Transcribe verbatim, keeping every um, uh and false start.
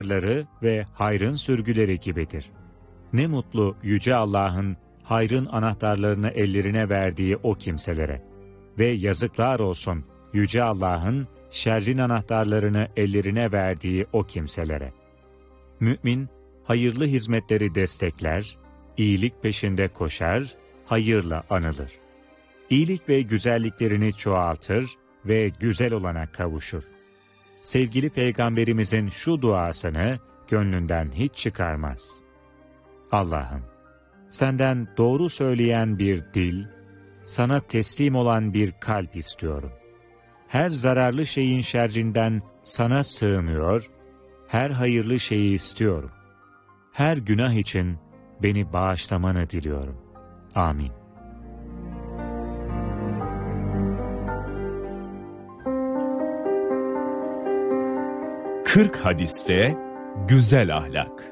anahtarları ve hayrın sürgüleri gibidir. Ne mutlu Yüce Allah'ın hayrın anahtarlarını ellerine verdiği o kimselere. Ve yazıklar olsun Yüce Allah'ın şerrin anahtarlarını ellerine verdiği o kimselere. Mümin, hayırlı hizmetleri destekler, iyilik peşinde koşar, hayırla anılır. İyilik ve güzelliklerini çoğaltır ve güzel olana kavuşur. Sevgili Peygamberimizin şu duasını gönlünden hiç çıkarmaz. Allah'ım, senden doğru söyleyen bir dil, sana teslim olan bir kalp istiyorum. Her zararlı şeyin şerrinden sana sığınıyor, her hayırlı şeyi istiyorum. Her günah için beni bağışlamanı diliyorum. Amin. kırk hadiste güzel ahlak.